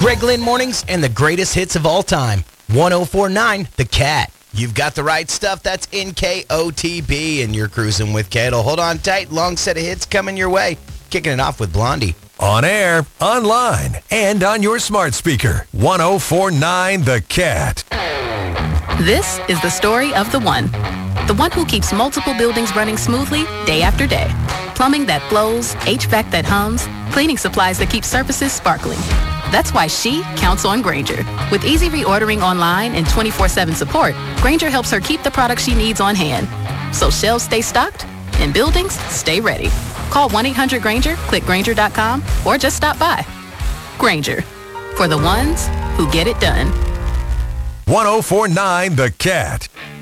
Greg Lynn Mornings and the greatest hits of all time. 104.9 The Cat. You've got the right stuff. That's NKOTB, and you're cruising with Ketel. Hold on tight. Long set of hits coming your way. Kicking it off with Blondie. On air, online, and on your smart speaker. 104.9 The Cat. This is the story of the one. The one who keeps multiple buildings running smoothly day after day. Plumbing that flows, HVAC that hums, cleaning supplies that keep surfaces sparkling. That's why she counts on Grainger. With easy reordering online and 24/7 support, Grainger helps her keep the products she needs on hand. So shelves stay stocked and buildings stay ready. Call 1-800-GRAINGER, click Grainger.com, or just stop by. Grainger, for the ones who get it done. 104.9 The Cat.